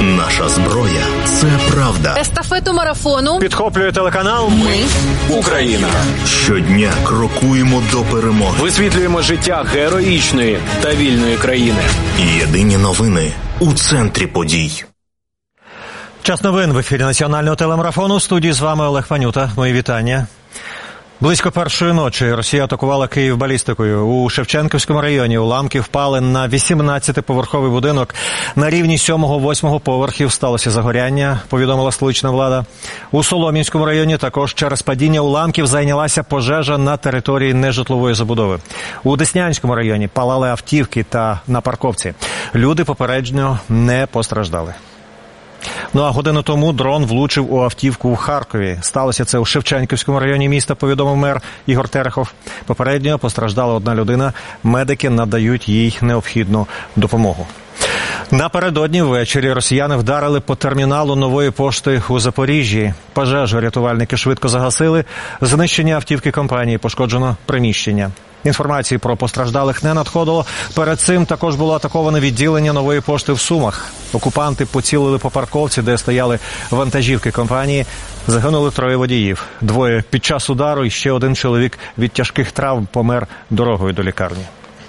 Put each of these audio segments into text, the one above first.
Наша зброя – це правда. Естафету марафону підхоплює телеканал «Ми Україна». Щодня крокуємо до перемоги. Висвітлюємо життя героїчної та вільної країни. Єдині новини у центрі подій. Час новин в ефірі національного телемарафону. У студії з вами Олег Панюта. Мої вітання. Близько першої ночі Росія атакувала Київ балістикою. У Шевченківському районі уламки впали на 18-поверховий будинок. На рівні 7-8 поверхів сталося загоряння, повідомила столична влада. У Солом'янському районі також через падіння уламків зайнялася пожежа на території нежитлової забудови. У Деснянському районі палали автівки та на парковці. Люди попередньо не постраждали. Ну а годину тому дрон влучив у автівку у Харкові. Сталося це у Шевченківському районі міста, повідомив мер Ігор Терехов. Попередньо постраждала одна людина. Медики надають їй необхідну допомогу. Напередодні ввечері росіяни вдарили по терміналу Нової пошти у Запоріжжі. Пожежу рятувальники швидко загасили. Знищення автівки компанії, пошкоджено приміщення. Інформації про постраждалих не надходило. Перед цим також було атаковане відділення Нової пошти в Сумах. Окупанти поцілили по парковці, де стояли вантажівки компанії. Загинули 3 водіїв. 2 під час удару і ще 1 чоловік від тяжких травм помер дорогою до лікарні.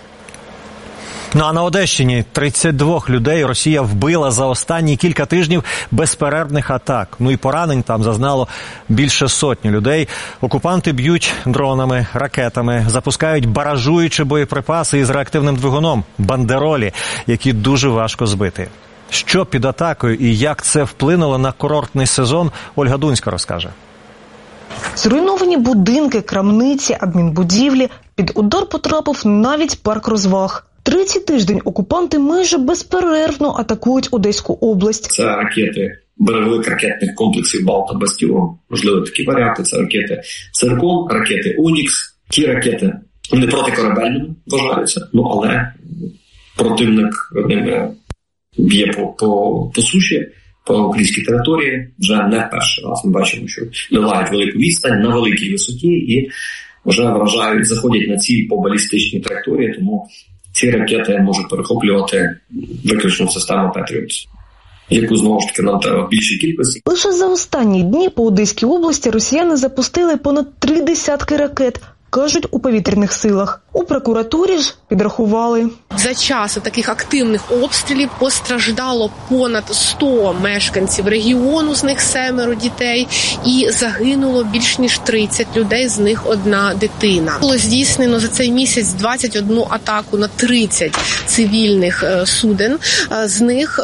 Ну а на Одещині 32 людей Росія вбила за останні кілька тижнів безперервних атак. Ну і поранень там зазнало більше сотні людей. Окупанти б'ють дронами, ракетами, запускають баражуючі боєприпаси із реактивним двигуном – бандеролі, які дуже важко збити. Що під атакою і як це вплинуло на курортний сезон, Ольга Дунська розкаже. Зруйновані будинки, крамниці, адмінбудівлі. Під удар потрапив навіть парк розваг. Третій тиждень окупанти майже безперервно атакують Одеську область. Це ракети берегових ракетних комплексів «Балта», «Бастіон». Можливо, такі варіанти. Це ракети «Циркон», ракети «Онікс». Ті ракети не протикорабельними вважаються, але противник ними б'є по суші, по українській території. Вже не перший раз ми бачимо, що долають велику відстань на великій висоті і вже вражають, заходять на ціль по балістичній траєкторії, тому ці ракети можуть перехоплювати виключно систему «Петріотс», яку, знову ж таки, нам треба в більшій кількості. Лише за останні дні по Одеській області росіяни запустили понад 3 десятки ракет, кажуть у повітряних силах. У прокуратурі ж підрахували. За час таких активних обстрілів постраждало понад 100 мешканців регіону, з них 7 дітей, і загинуло більш ніж 30 людей, з них 1 дитина. Було здійснено за цей місяць 21 атаку на 30 цивільних суден, з них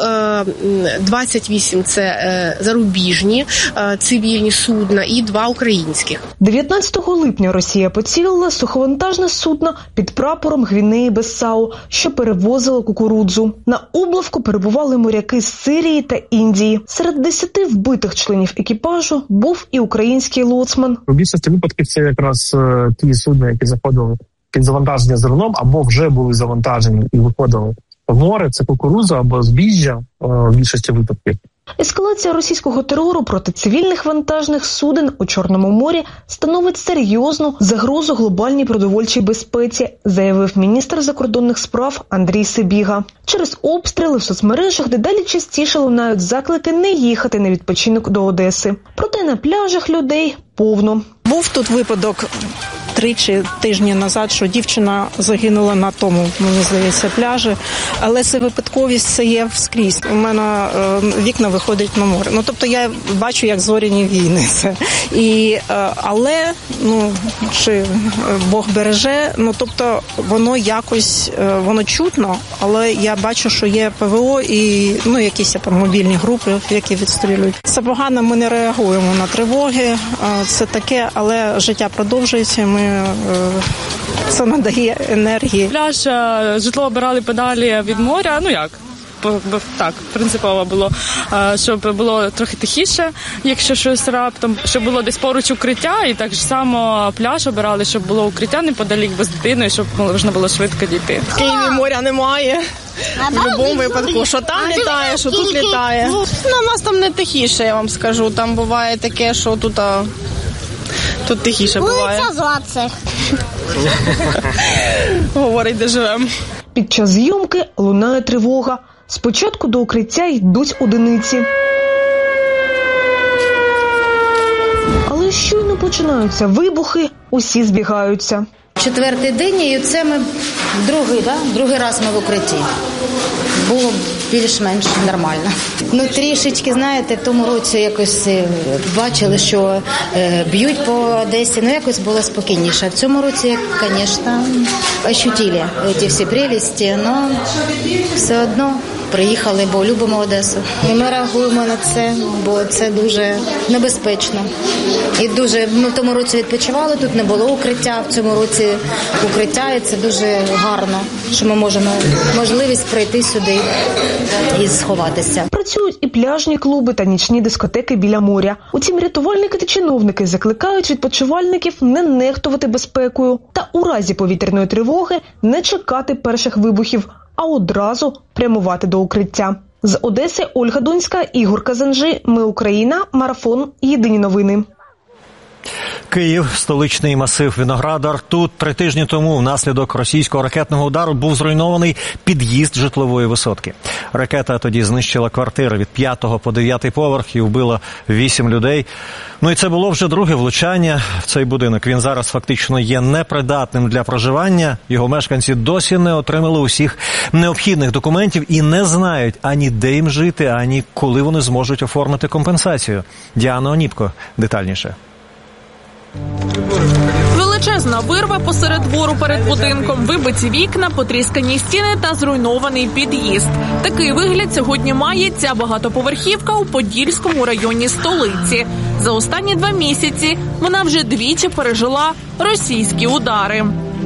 28 – це зарубіжні цивільні судна і 2 українських. 19 липня Росія поцілила суховантажне судно під прапором Гвінеї-Бісау, що перевозило кукурудзу. На облавку перебували моряки з Сирії та Індії. Серед 10 вбитих членів екіпажу був і український лоцман. У більшості випадків це якраз ті судна, які заходили під завантаження зерном, або вже були завантажені і виходили в море. Це кукурудза або збіжжя в більшості випадків. Ескалація російського терору проти цивільних вантажних суден у Чорному морі становить серйозну загрозу глобальній продовольчій безпеці, заявив міністр закордонних справ Андрій Сибіга. Через обстріли в соцмережах дедалі частіше лунають заклики не їхати на відпочинок до Одеси. Проте на пляжах людей повно. Був тут випадок 3 тижні назад, що дівчина загинула на тому, мені здається, пляжі. Але це випадковість, це є вскрізь. У мене вікна виходять на море. Тобто я бачу, як зоряні війни це. Але, чи Бог береже, тобто воно якось, воно чутно, але я бачу, що є ПВО і, якісь там мобільні групи, які відстрілюють. Це погано, ми не реагуємо на тривоги, це таке, але життя продовжується, це надає енергії. Пляж, житло обирали подалі від моря, так, принципово було, щоб було трохи тихіше, якщо щось раптом, щоб було десь поруч укриття, і так само пляж обирали, щоб було укриття неподалік без дитини, щоб можна було швидко дійти. В Києві моря немає, в будь-якому випадку, що там літає, що тут літає. У нас там не тихіше, я вам скажу, там буває таке, що тут тихіше буває. Вулиця Злацих. Говорить, де живемо. Під час зйомки лунає тривога. Спочатку до укриття йдуть одиниці. Але щойно починаються вибухи, усі збігаються. Четвертий день, і це ми другий раз ми в укритті. Було більш-менш нормально. Ну, трішечки, знаєте, в тому році якось бачили, що б'ють по Одесі, якось було спокійніше. В цьому році, звісно, ощутили ці всі прелісті, але все одно приїхали, бо любимо Одесу. І ми реагуємо на це, бо це дуже небезпечно. І ми в тому році відпочивали, тут не було укриття, в цьому році укриття, і це дуже гарно, що ми можемо можливість прийти сюди і сховатися. Працюють і пляжні клуби та нічні дискотеки біля моря. Утім, рятувальники та чиновники закликають відпочивальників не нехтувати безпекою та у разі повітряної тривоги не чекати перших вибухів, а одразу прямувати до укриття. З Одеси Ольга Донська, Ігор Казанжи. Ми Україна. Марафон. Єдині новини. Київ, столичний масив Виноградар. Тут 3 тижні тому внаслідок російського ракетного удару був зруйнований під'їзд житлової висотки. Ракета тоді знищила квартири від 5-го по 9-й поверх і вбила 8 людей. Ну і це було вже друге влучання в цей будинок. Він зараз фактично є непридатним для проживання. Його мешканці досі не отримали усіх необхідних документів і не знають ані де їм жити, ані коли вони зможуть оформити компенсацію. Діана Оніпко детальніше. Величезна вирва посеред двору перед будинком, вибиті вікна, потріскані стіни та зруйнований під'їзд. Такий вигляд сьогодні має ця багатоповерхівка у Подільському районі столиці. За останні 2 місяці вона вже двічі пережила російські удари.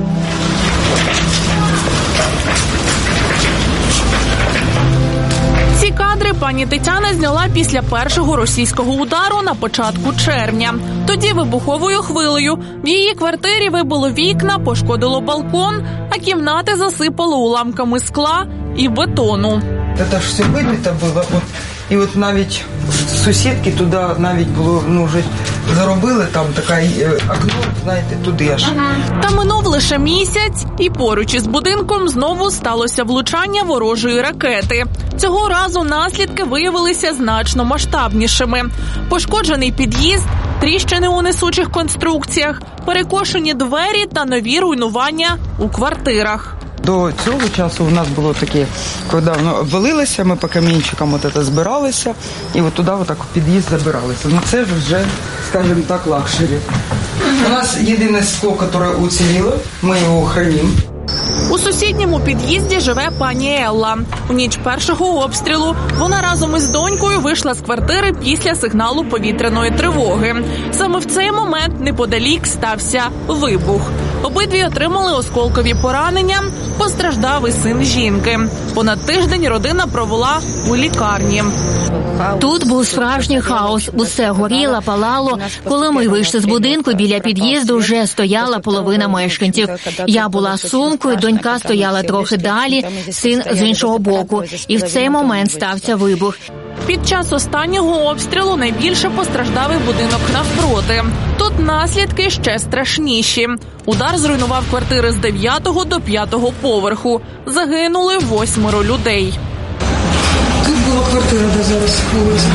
Ці кадри пані Тетяна зняла після першого російського удару на початку червня. Тоді вибуховою хвилею в її квартирі вибило вікна, пошкодило балкон, а кімнати засипало уламками скла і бетону. Це ж все вибито було. І от навіть сусідки туди навіть було, вже заробили там таке окно, знаєте, туди аж. Та минув лише місяць, і поруч із будинком знову сталося влучання ворожої ракети. Цього разу наслідки виявилися значно масштабнішими. Пошкоджений під'їзд, тріщини у несучих конструкціях, перекошені двері та нові руйнування у квартирах. До цього часу у нас було таке, коли воно обвалилося, ми по камінчикам збиралися, і от туди отак в під'їзд забиралися. Ну це вже, скажімо так, лакшері. У нас єдине скло, яке уціліло, ми його хранимо. У сусідньому під'їзді живе пані Елла. У ніч першого обстрілу вона разом із донькою вийшла з квартири після сигналу повітряної тривоги. Саме в цей момент неподалік стався вибух. Обидві отримали осколкові поранення, постраждав і син жінки. Понад тиждень родина провела у лікарні. Тут був справжній хаос. Усе горіло, палало. Коли ми вийшли з будинку, біля під'їзду вже стояла половина мешканців. Я була з сумкою, донька стояла трохи далі, син з іншого боку. І в цей момент стався вибух. Під час останнього обстрілу найбільше постраждав і будинок навпроти. Тут наслідки ще страшніші. Удар зруйнував квартири з 9-го до 5-го поверху. Загинули 8 людей. Тут була квартира, де зараз вулиця.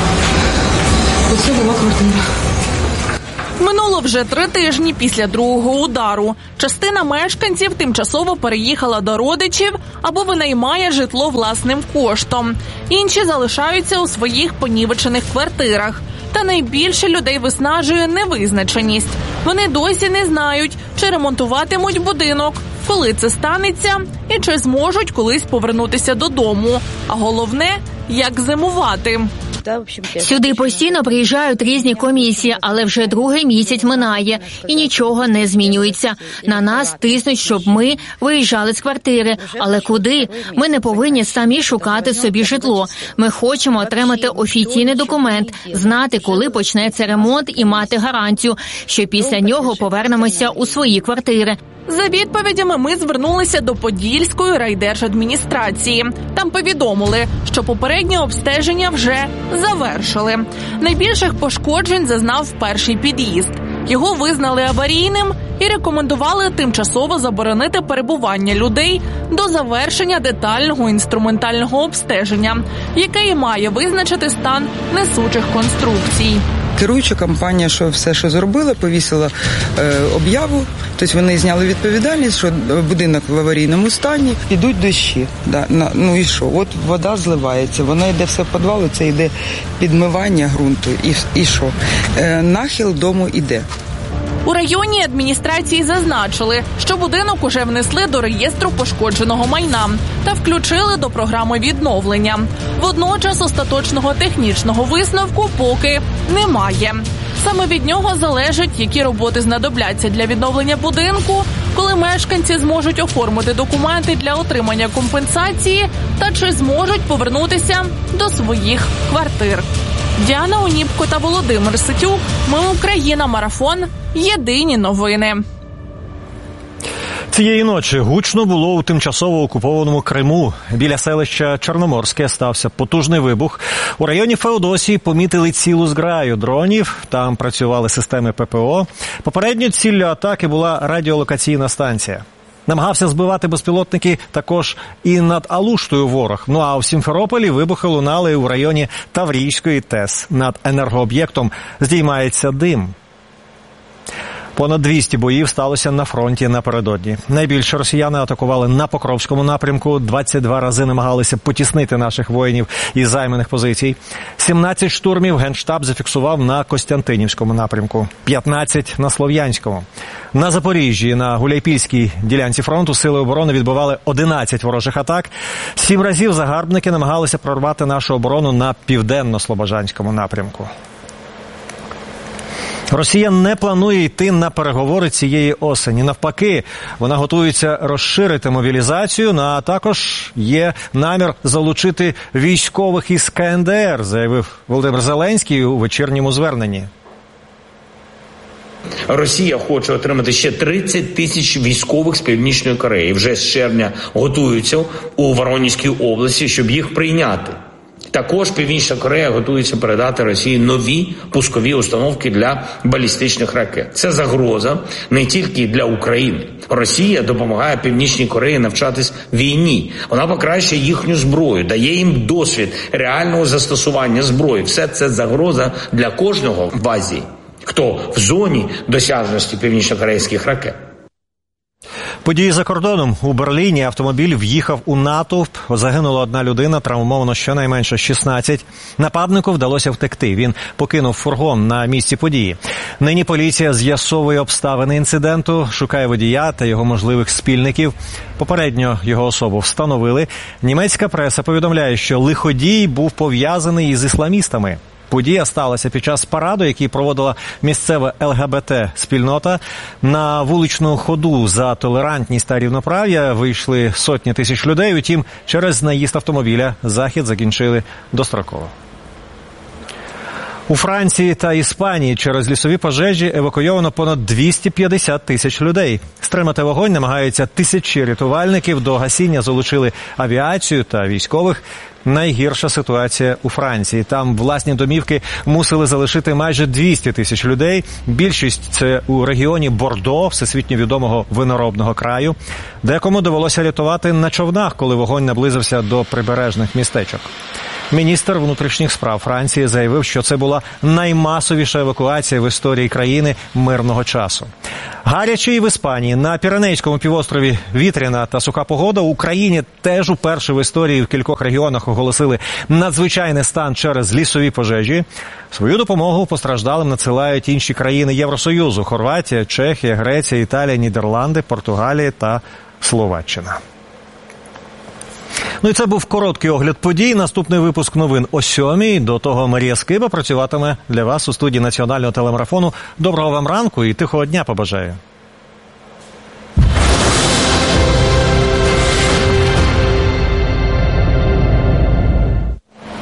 Оце була квартира. Минуло вже 3 тижні після другого удару. Частина мешканців тимчасово переїхала до родичів або винаймає житло власним коштом. Інші залишаються у своїх понівечених квартирах. Та найбільше людей виснажує невизначеність. Вони досі не знають, чи ремонтуватимуть будинок, коли це станеться і чи зможуть колись повернутися додому. А головне, як зимувати. Сюди постійно приїжджають різні комісії, але вже другий місяць минає і нічого не змінюється. На нас тиснуть, щоб ми виїжджали з квартири. Але куди? Ми не повинні самі шукати собі житло. Ми хочемо отримати офіційний документ, знати, коли почнеться ремонт і мати гарантію, що після нього повернемося у свої квартири. За відповідями ми звернулися до Подільської райдержадміністрації. Там повідомили, що попереднє обстеження вже завершили. Найбільших пошкоджень зазнав перший під'їзд. Його визнали аварійним і рекомендували тимчасово заборонити перебування людей до завершення детального інструментального обстеження, яке і має визначити стан несучих конструкцій. Керуюча компанія, що все, що зробила, повісила об'яву, тобто вони зняли відповідальність, що будинок в аварійному стані, підуть дощі. Ну і що? От вода зливається, вона йде все в підвал, це йде підмивання ґрунту. І що? Нахил дому йде. У районній адміністрації зазначили, що будинок уже внесли до реєстру пошкодженого майна та включили до програми відновлення. Водночас остаточного технічного висновку поки немає. Саме від нього залежить, які роботи знадобляться для відновлення будинку, коли мешканці зможуть оформити документи для отримання компенсації та чи зможуть повернутися до своїх квартир. Діана Оніпко та Володимир Ситюк. Ми Україна. Марафон. Єдині новини. Цієї ночі гучно було у тимчасово окупованому Криму. Біля селища Чорноморське стався потужний вибух. У районі Феодосії помітили цілу зграю дронів. Там працювали системи ППО. Попередньо ціллю атаки була радіолокаційна станція. Намагався збивати безпілотники також і над Алуштою ворог. Ну а у Сімферополі вибухи лунали у районі Таврійської ТЕС. Над енергооб'єктом здіймається дим. Понад 200 боїв сталося на фронті напередодні. Найбільше росіяни атакували на Покровському напрямку, 22 рази намагалися потіснити наших воїнів із займаних позицій. 17 штурмів Генштаб зафіксував на Костянтинівському напрямку, 15 на Слов'янському. На Запоріжжі, на Гуляйпільській ділянці фронту сили оборони відбивали 11 ворожих атак. 7 разів загарбники намагалися прорвати нашу оборону на Південно-Слобожанському напрямку. Росія не планує йти на переговори цієї осені. Навпаки, вона готується розширити мобілізацію, а також є намір залучити військових із КНДР, заявив Володимир Зеленський у вечірньому зверненні. Росія хоче отримати ще 30 тисяч військових з Північної Кореї. Вже з червня готуються у Воронезькій області, щоб їх прийняти. Також Північна Корея готується передати Росії нові пускові установки для балістичних ракет. Це загроза не тільки для України. Росія допомагає Північній Кореї навчатись війні. Вона покращує їхню зброю, дає їм досвід реального застосування зброї. Все це загроза для кожного в Азії, хто в зоні досяжності північнокорейських ракет. Події за кордоном. У Берліні автомобіль в'їхав у натовп. Загинула одна людина, травмовано щонайменше 16. Нападнику вдалося втекти. Він покинув фургон на місці події. Нині поліція з'ясовує обставини інциденту, шукає водія та його можливих спільників. Попередньо його особу встановили. Німецька преса повідомляє, що лиходій був пов'язаний із ісламістами. Подія сталася під час параду, який проводила місцева ЛГБТ-спільнота. На вуличну ходу за толерантність та рівноправ'я вийшли сотні тисяч людей. Утім, через наїзд автомобіля захід закінчили достроково. У Франції та Іспанії через лісові пожежі евакуйовано понад 250 тисяч людей. Стримати вогонь намагаються тисячі рятувальників. До гасіння залучили авіацію та військових. Найгірша ситуація у Франції. Там власні домівки мусили залишити майже 200 тисяч людей. Більшість – це у регіоні Бордо, всесвітньо відомого виноробного краю. Декому довелося рятувати на човнах, коли вогонь наблизився до прибережних містечок. Міністр внутрішніх справ Франції заявив, що це була наймасовіша евакуація в історії країни мирного часу. Гаряче і в Іспанії. На Піренейському півострові вітряна та суха погода. В Україні теж уперше в історії в кількох регіонах оголосили надзвичайний стан через лісові пожежі. Свою допомогу постраждалим надсилають інші країни Євросоюзу – Хорватія, Чехія, Греція, Італія, Нідерланди, Португалія та Словаччина. Ну і це був короткий огляд подій. Наступний випуск новин о 7:00. До того Марія Скиба працюватиме для вас у студії Національного телемарафону. Доброго вам ранку і тихого дня побажаю.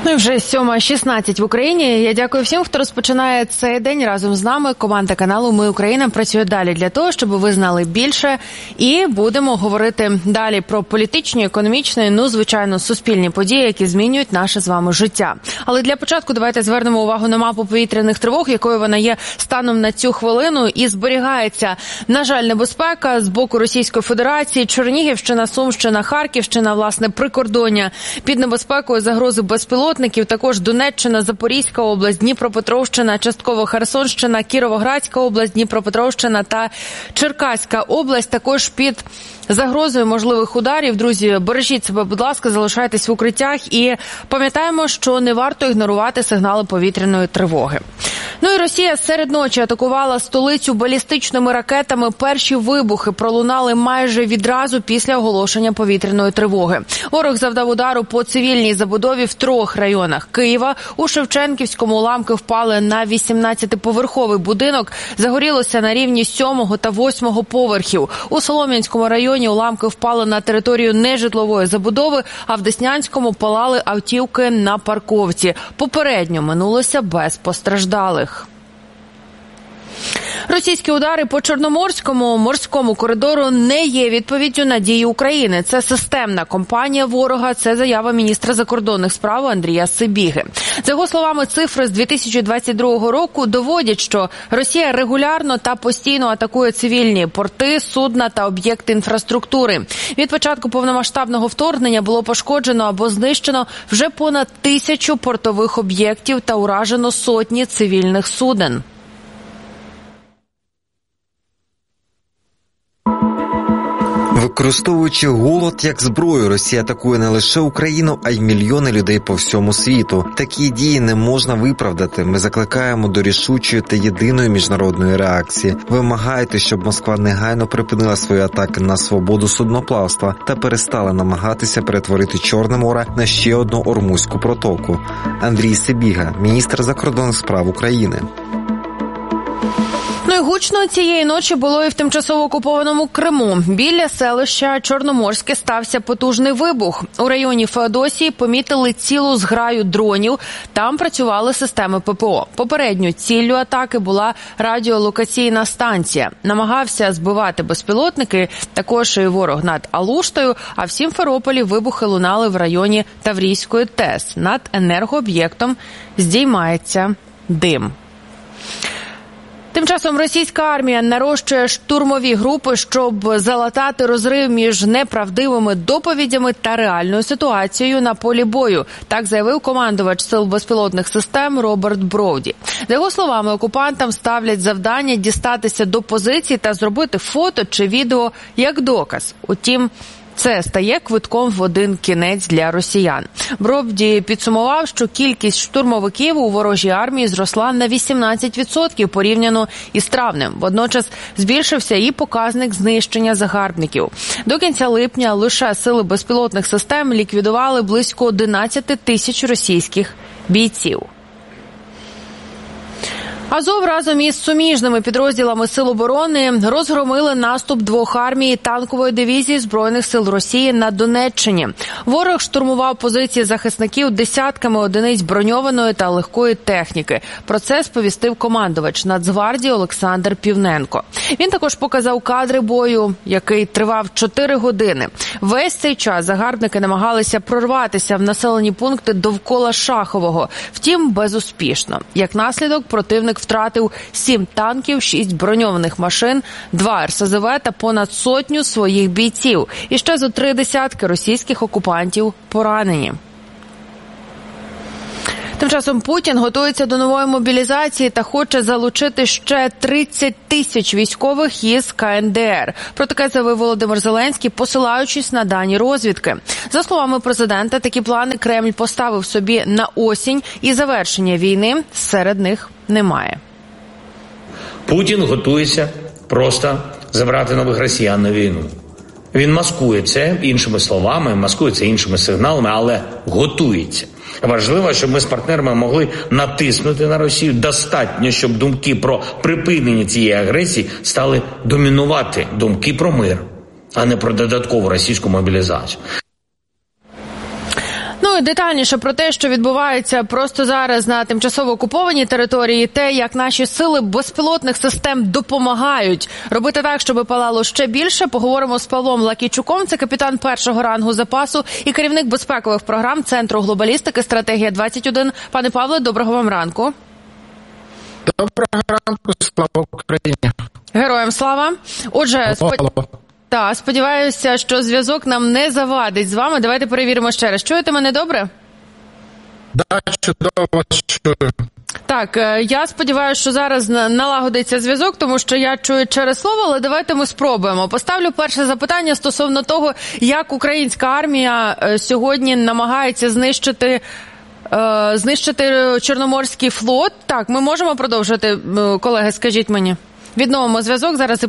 Ну і вже 7:16 в Україні. Я дякую всім, хто розпочинає цей день разом з нами. Команда каналу «Ми Україна» працює далі для того, щоб ви знали більше. І будемо говорити далі про політичні, економічні, звичайно, суспільні події, які змінюють наше з вами життя. Але для початку давайте звернемо увагу на мапу повітряних тривог, якою вона є станом на цю хвилину. І зберігається, на жаль, небезпека з боку Російської Федерації, Чернігівщина, Сумщина, Харківщина, власне, прикордоння під небезпекою загрози безпілотників, також Донеччина, Запорізька область, Дніпропетровщина, частково Херсонщина, Кіровоградська область, Дніпропетровщина та Черкаська область також під загрозою можливих ударів. Друзі, бережіть себе, будь ласка, залишайтесь в укриттях і пам'ятаємо, що не варто ігнорувати сигнали повітряної тривоги. Ну і Росія серед ночі атакувала столицю балістичними ракетами. Перші вибухи пролунали майже відразу після оголошення повітряної тривоги. Ворог завдав удару по цивільній забудові в 3 районах Києва. У Шевченківському уламки впали на 18-поверховий будинок. Загорілося на рівні 7-го та 8-го поверхів. У Солом'янському районі уламки впали на територію нежитлової забудови, а в Деснянському палали автівки на парковці. Попередньо минулося без постраждалих. Російські удари по Чорноморському морському коридору не є відповіддю на дії України. Це системна кампанія ворога, це заява міністра закордонних справ Андрія Сибіги. За його словами, цифри з 2022 року доводять, що Росія регулярно та постійно атакує цивільні порти, судна та об'єкти інфраструктури. Від початку повномасштабного вторгнення було пошкоджено або знищено вже понад 1000 портових об'єктів та уражено сотні цивільних суден. Використовуючи голод як зброю, Росія атакує не лише Україну, а й мільйони людей по всьому світу. Такі дії не можна виправдати. Ми закликаємо до рішучої та єдиної міжнародної реакції. Вимагайте, щоб Москва негайно припинила свої атаки на свободу судноплавства та перестала намагатися перетворити Чорне море на ще одну Ормузьку протоку. Андрій Сибіга, міністр закордонних справ України. Ну і гучно цієї ночі було і в тимчасово окупованому Криму. Біля селища Чорноморське стався потужний вибух. У районі Феодосії помітили цілу зграю дронів. Там працювали системи ППО. Попередньо ціллю атаки була радіолокаційна станція. Намагався збивати безпілотники, також і ворог над Алуштою, а в Сімферополі вибухи лунали в районі Таврійської ТЕС. Над енергооб'єктом здіймається дим. Тим часом російська армія нарощує штурмові групи, щоб залатати розрив між неправдивими доповідями та реальною ситуацією на полі бою. Так заявив командувач сил безпілотних систем Роберт Броуді. За його словами, окупантам ставлять завдання дістатися до позицій та зробити фото чи відео як доказ. Утім, це стає квитком в один кінець для росіян. Броуді підсумував, що кількість штурмовиків у ворожій армії зросла на 18% порівняно із травнем. Водночас збільшився і показник знищення загарбників. До кінця липня лише сили безпілотних систем ліквідували близько 11 тисяч російських бійців. Азов разом із суміжними підрозділами Сил оборони розгромили наступ 2 армій танкової дивізії Збройних сил Росії на Донеччині. Ворог штурмував позиції захисників десятками одиниць броньованої та легкої техніки. Про це сповістив командувач Нацгвардії Олександр Півненко. Він також показав кадри бою, який тривав 4 години. Весь цей час загарбники намагалися прорватися в населені пункти довкола Шахового. Втім, безуспішно. Як наслідок, противник втратив 7 танків, 6 броньованих машин, 2 РСЗВ та понад 100 своїх бійців. І ще зо 3 десятки російських окупантів поранені. Тим часом Путін готується до нової мобілізації та хоче залучити ще 30 тисяч військових із КНДР. Про таке заявив Володимир Зеленський, посилаючись на дані розвідки. За словами президента, такі плани Кремль поставив собі на осінь, і завершення війни серед них немає. Путін готується просто забрати нових росіян на війну. Він маскує це іншими словами, маскує це іншими сигналами, але готується. Важливо, щоб ми з партнерами могли натиснути на Росію достатньо, щоб думки про припинення цієї агресії стали домінувати думки про мир, а не про додаткову російську мобілізацію. Ну і детальніше про те, що відбувається просто зараз на тимчасово окупованій території, те, як наші сили безпілотних систем допомагають робити так, щоб палало ще більше, поговоримо з Павлом Лакійчуком. Це капітан першого рангу запасу і керівник безпекових програм Центру глобалістики «Стратегія-21». Пане Павле, доброго вам ранку. Доброго ранку, слава Україні. Героям слава. Отже, сподіваюся, що зв'язок нам не завадить з вами. Давайте перевіримо ще раз. Чуєте мене добре? Да, чудово чую. Так, я сподіваюся, що зараз налагодиться зв'язок, тому що я чую через слово, але давайте ми спробуємо. Поставлю перше запитання стосовно того, як українська армія сьогодні намагається знищити Чорноморський флот. Так, ми можемо продовжити, колеги, скажіть мені. Відновимо зв'язок зараз і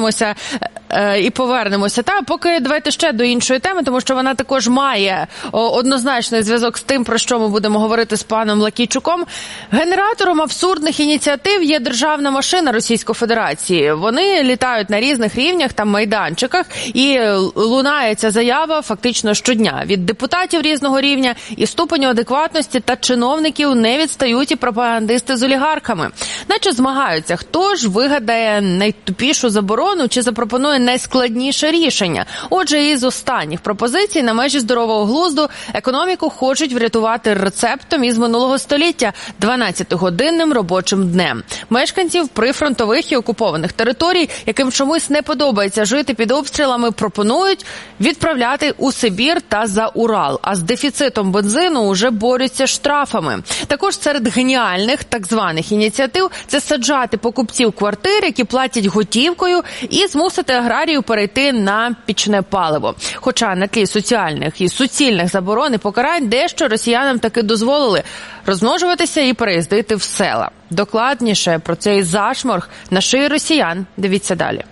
повернемося. Та поки давайте ще до іншої теми, тому що вона також має однозначний зв'язок з тим, про що ми будемо говорити з паном Лакійчуком. Генератором абсурдних ініціатив є державна машина Російської Федерації. Вони літають на різних рівнях, там майданчиках, і лунає ця заява фактично щодня. Від депутатів різного рівня і ступеню адекватності та чиновників не відстають і пропагандисти з олігархами. Наче змагаються, хто ж вигадає найтупішу заборону чи запропонує найскладніше рішення. Отже, із останніх пропозицій на межі здорового глузду економіку хочуть врятувати рецептом із минулого століття – 12-годинним робочим днем. Мешканців прифронтових і окупованих територій, яким чомусь не подобається жити під обстрілами, пропонують відправляти у Сибір та за Урал. А з дефіцитом бензину уже борються штрафами. Також серед геніальних так званих ініціатив – це саджати покупців квартир, які платять готівкою, і змусити аграрію перейти на пічне паливо. Хоча на тлі соціальних і суцільних заборон і покарань дещо росіянам таки дозволили розмножуватися і переїздити в села. Докладніше про цей зашморг на шиї росіян дивіться далі.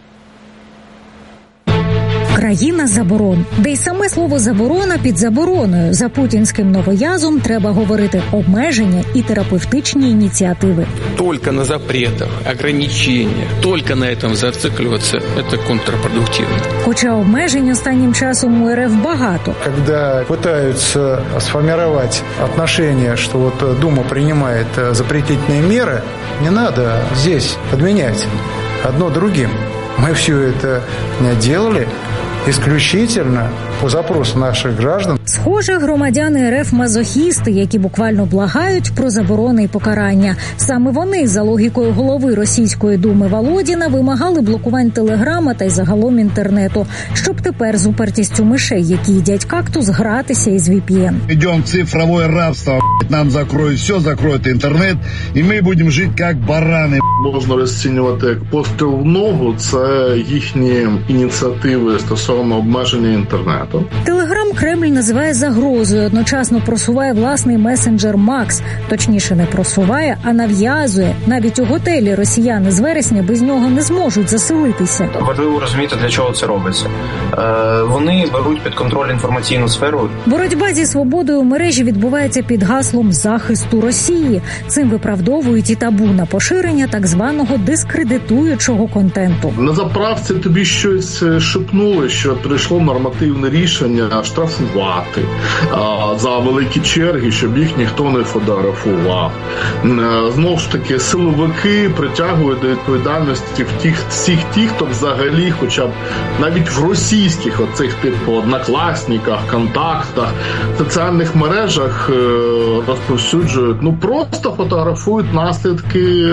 Країна заборон, де й саме слово «заборона» під забороною. За путінським новоязом треба говорити обмеження і терапевтичні ініціативи. Тільки на запретах, ограниченнях, тільки на цьому зацикливатися – це контрпродуктивно. Хоча обмежень останнім часом у РФ багато. Коли намагаються сформувати відношення, що вот Дума приймає запретительні міри, не треба здесь підміняти одно другим. Мы все это делали исключительно по запросу наших граждан. Схоже, громадяни РФ мазохісти, які буквально благають про заборони і покарання. Саме вони, за логікою голови Російської думи Володіна, вимагали блокувань телеграма та й загалом інтернету, щоб тепер з упертістю мишей, які їдять кактус, гратися із VPN. Йдемо в цифрове рабство, нам закроють все, закроють інтернет, і ми будемо жити як барани. Можна розцінювати як постріл в ногу, це їхні ініціативи стосовно обмеження інтернету. Телеграм Кремль називає загрозою, одночасно просуває власний месенджер Макс. Точніше, не просуває, а нав'язує. Навіть у готелі росіяни з вересня без нього не зможуть заселитися. Важливо розуміти, для чого це робиться. Вони беруть під контроль інформаційну сферу. Боротьба зі свободою в мережі відбувається під гаслом захисту Росії. Цим виправдовують і табу на поширення так званого дискредитуючого контенту. На заправці тобі щось шепнули, що прийшло нормативне рішення штрафувати за великі черги, щоб їх ніхто не фотографував. Знову ж таки, силовики притягують до відповідальності всіх тих, хто взагалі, хоча б навіть в російських оцих типу однокласниках, контактах, соціальних мережах розповсюджують, просто фотографують наслідки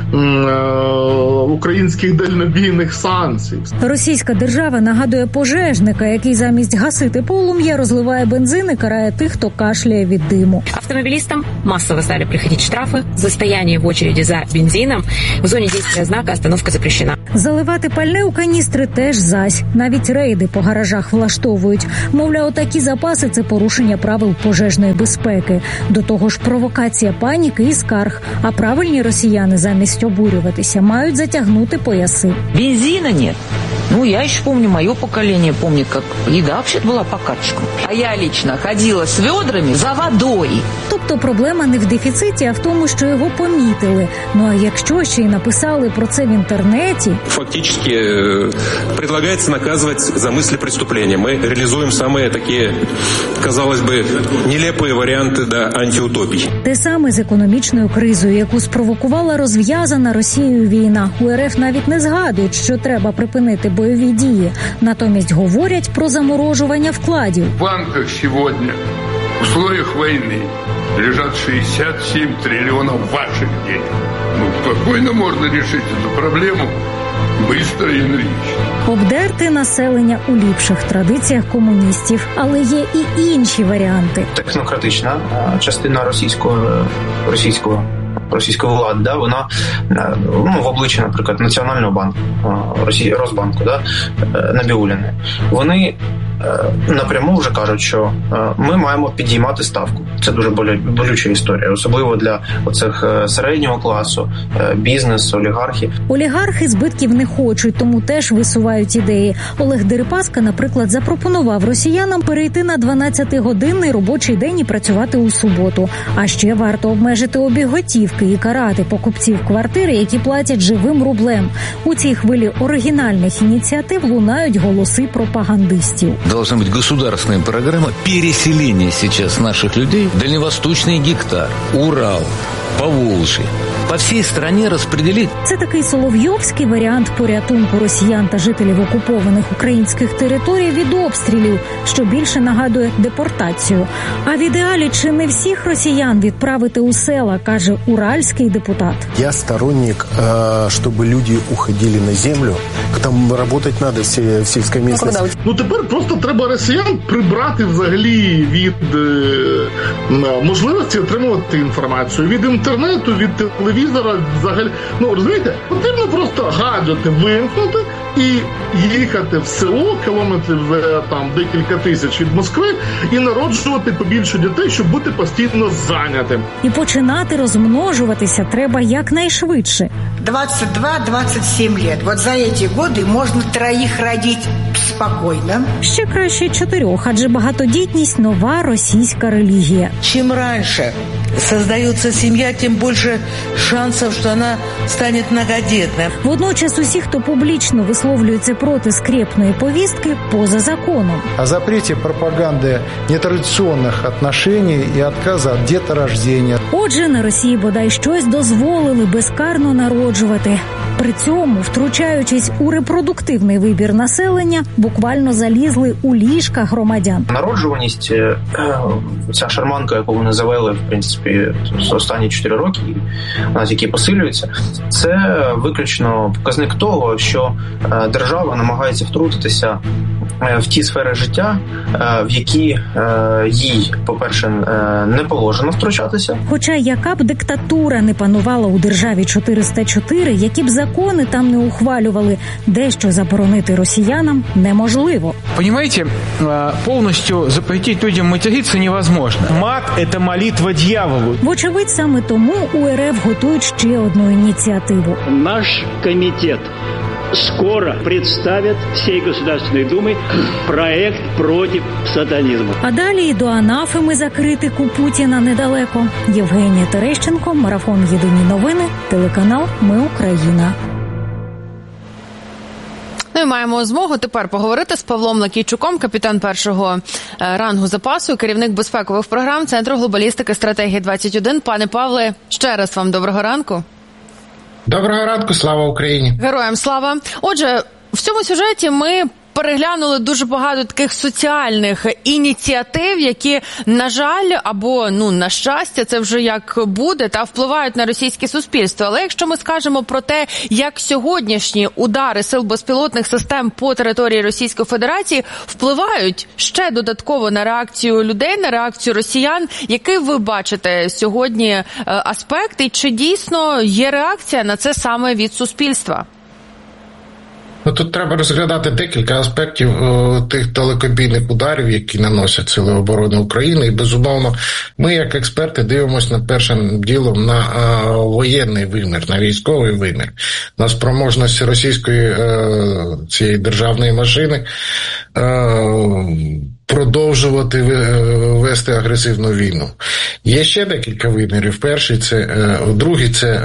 українських дальнобійних санкцій. Російська держава нагадує пожежника, який замість гасити полум'я розливає бензин і карає тих, хто кашляє від диму. Автомобилистам массово стали приходить штрафы за стояние в очереди за бензином. В зоне действия знака остановка запрещена. Заливати пальне у каністри теж зась. Навіть рейди по гаражах влаштовують. Мовляв, такі запаси – це порушення правил пожежної безпеки. До того ж, провокація паніки і скарг. А правильні росіяни замість обурюватися мають затягнути пояси. Бензина нет. Я еще помню, мое поколение помнит, как еда вообще была по карточкам. А я лично ходила с ведрами за водой. Тобто Тобто проблема не в дефіциті, а в тому, що його помітили. Ну а якщо ще й написали про це в інтернеті... Фактически предлагается наказывать за мысли преступления. Мы реализуем самые такие, казалось бы, нелепые варианты до антиутопий. Те саме з економічною кризою, яку спровокувала розв'язана Росією війна. У РФ навіть не згадують, що треба припинити бойові дії. Натомість говорять про заморожування вкладів. В банках сьогодні в условиях війни лежать 67 триллионов ваших денег. Спокійно можна вирішити цю проблему швидко і енергічно. Обдерти населення у ліпших традиціях комуністів, але є і інші варіанти. Технократична частина російської влади, да, вона в обличчі, наприклад, Національного банку, Росбанку, да, Набіулліни, вони напряму вже кажуть, що ми маємо підіймати ставку. Це дуже болюча історія, особливо для оцих середнього класу, бізнесу, олігархів. Олігархи збитків не хочуть, тому теж висувають ідеї. Олег Дерипаска, наприклад, запропонував росіянам перейти на 12-годинний робочий день і працювати у суботу. А ще варто обмежити обіг готівки і карати покупців квартири, які платять живим рублем. У цій хвилі оригінальних ініціатив лунають голоси пропагандистів. Должна быть государственная программа переселения сейчас наших людей в дальневосточный гектар, Урал, Поволжье. По всій стране розподілити. Це такий соловйовський варіант порятунку росіян та жителів окупованих українських територій від обстрілів, що більше нагадує депортацію. А в ідеалі чи не всіх росіян відправити у села, каже уральський депутат. Я сторонник, щоб люди уходили на землю. Там працювати треба в сільській місцевості. Тепер просто треба росіян прибрати взагалі від можливості отримувати інформацію від інтернету, від телевізора, взагалі. Розумієте, потрібно просто гаджети вимкнути і їхати в село, кілометрів там декілька тисяч від Москви, і народжувати побільше дітей, щоб бути постійно зайнятим. І починати розмножуватися треба якнайшвидше. 22-27 лет. Вот за эти годы можно 3 родить спокойно. Ще краще 4, адже багатодітність – нова російська релігія. Чем раньше создается семья, тем больше шансов, что она станет многодетной. Водночас усі, хто публічно висловлюється проти скрєпної повістки, поза законом. О запреті пропаганди нетрадиційних отношений і відказу від діторождення. Отже, на Росії бодай щось дозволили безкарно народжувати. При цьому, втручаючись у репродуктивний вибір населення, буквально залізли у ліжка громадян. Народжуваність, ця шарманка, яку вони завели, в принципі, з останні 4 роки, вона тільки посилюється, це виключно показник того, що держава намагається втрутитися в ті сфери життя, в які їй, по-перше, не положено втручатися. Хоча яка б диктатура не панувала у державі 404, які б закони там не ухвалювали, дещо заборонити росіянам неможливо. Понимаете, повністю запретить людям материться невозможно. Мат – це молитва дьяволу. Вочевидь, саме тому у РФ готують ще одну ініціативу. Наш комітет скоро представят всей Государственной Думы проект против сатанизма. А далі і до анафеми за критику Путіна недалеко. Євгенія Терещенко, марафон «Єдині новини», телеканал «Ми Україна». Ну і маємо змогу тепер поговорити з Павлом Лакійчуком, капітан першого рангу запасу, керівник безпекових програм Центру глобалістики стратегії 21. Пане Павле, ще раз вам доброго ранку. Доброго ранку, слава Україні. Героям слава. Отже, в цьому сюжеті ми переглянули дуже багато таких соціальних ініціатив, які, на жаль, або, на щастя, це вже як буде, та впливають на російське суспільство. Але якщо ми скажемо про те, як сьогоднішні удари сил безпілотних систем по території Російської Федерації впливають ще додатково на реакцію людей, на реакцію росіян, який ви бачите сьогодні аспект, і чи дійсно є реакція на це саме від суспільства? Тут треба розглядати декілька аспектів тих далекобійних ударів, які наносять Сили оборони України. І, безумовно, ми, як експерти, дивимося першим ділом на воєнний вимір, на військовий вимір, на спроможності російської цієї державної машини продовжувати вести агресивну війну. Є ще декілька вимірів. Другий – це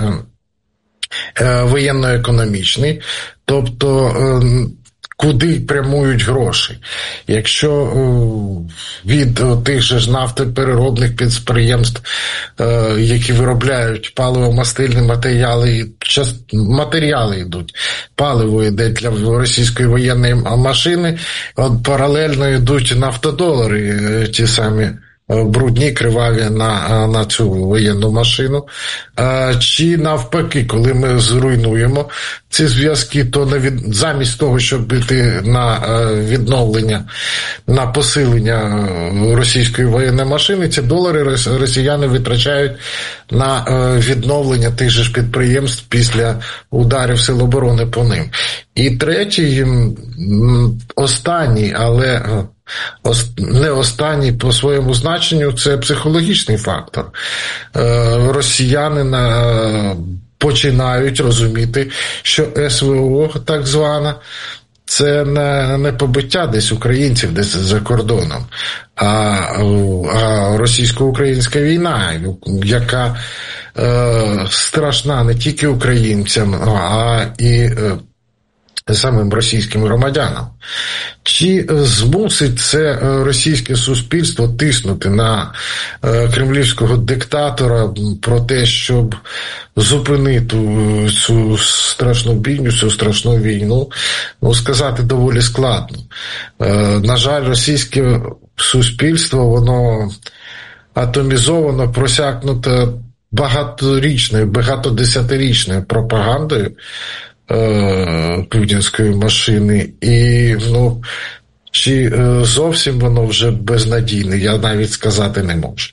воєнно-економічний, тобто куди прямують гроші. Якщо від тих же ж нафтопереробних підприємств, які виробляють паливо-мастильні матеріали йдуть, паливо йде для російської воєнної машини, от паралельно йдуть нафтодолари, ті самі брудні, криваві на цю воєнну машину. Чи навпаки, коли ми зруйнуємо ці зв'язки, то замість того, щоб йти на відновлення, на посилення російської воєнної машини, ці долари росіяни витрачають на відновлення тих же ж підприємств після ударів Сил оборони по ним. І третій, останній, але не останній по своєму значенню, це психологічний фактор. Росіяни починають розуміти, що СВО, так звана, це не побиття десь українців, десь за кордоном, а російсько-українська війна, яка страшна не тільки українцям, а і самим російським громадянам. Чи змусить це російське суспільство тиснути на кремлівського диктатора про те, щоб зупинити цю страшну бійню, цю страшну війну? Сказати доволі складно. На жаль, російське суспільство, воно атомізовано, просякнуте багатодесятирічною пропагандою путінської машини, і чи зовсім воно вже безнадійне, я навіть сказати не можу.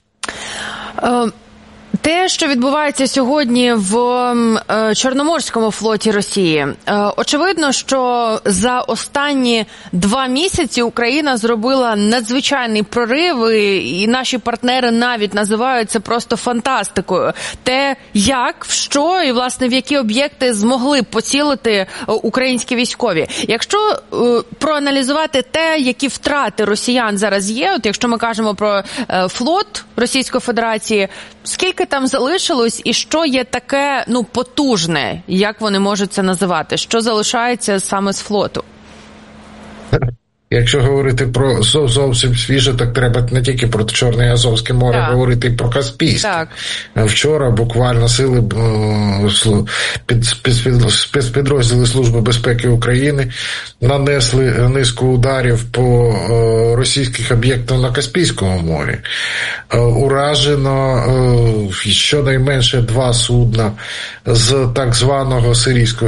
Те, що відбувається сьогодні в Чорноморському флоті Росії, очевидно, що за останні 2 місяці Україна зробила надзвичайний прорив, і наші партнери навіть називають це просто фантастикою. Те, як, в що і, власне, в які об'єкти змогли поцілити українські військові. Якщо проаналізувати те, які втрати росіян зараз є, от якщо ми кажемо про флот Російської Федерації, скільки там залишилось і що є таке, потужне, як вони можуть це називати? Що залишається саме з флоту? Якщо говорити про зовсім свіже, так треба не тільки про Чорне і Азовське море, говорити і про Каспійське. Так. Вчора буквально сили спецпідрозділи Служби безпеки України нанесли низку ударів по російських об'єктах на Каспійському морі. Уражено щонайменше 2 судна з так званого сирійського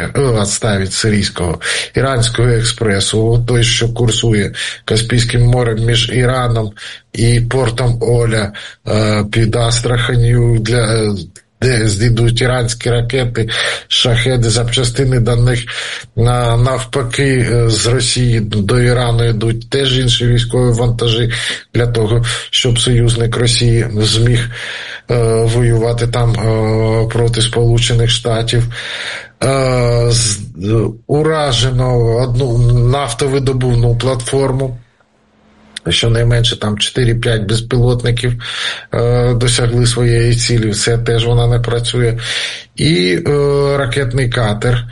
іранського експресу, той, що курсує Каспійським морем між Іраном і портом Оля під Астраханью, де здійдуть іранські ракети, шахеди, запчастини до них навпаки з Росії до Ірану йдуть теж інші військові вантажі для того, щоб союзник Росії зміг воювати там проти Сполучених Штатів. Уражено одну нафтовидобувну платформу, щонайменше там 4-5 безпілотників досягли своєї цілі, все теж вона не працює. І ракетний катер,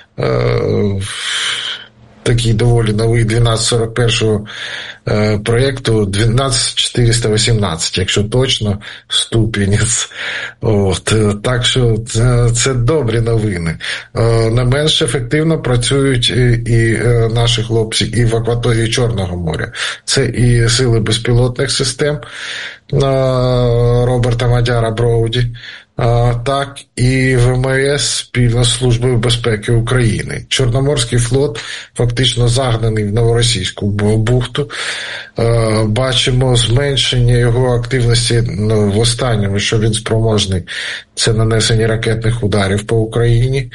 такий доволі новий 1241-го проєкту, 12418, якщо точно, ступінець. Так що це добрі новини. Не менш ефективно працюють і наші хлопці і в акваторії Чорного моря. Це і сили безпілотних систем Роберта Мадяра Броуді, так і ВМС спільно з Службою безпеки України. Чорноморський флот фактично загнаний в Новоросійську бухту. Бачимо зменшення його активності в останньому, що він спроможний, це нанесення ракетних ударів по Україні.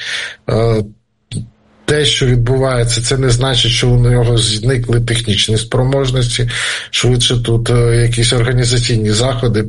Те, що відбувається, це не значить, що у нього зникли технічні спроможності. Швидше тут якісь організаційні заходи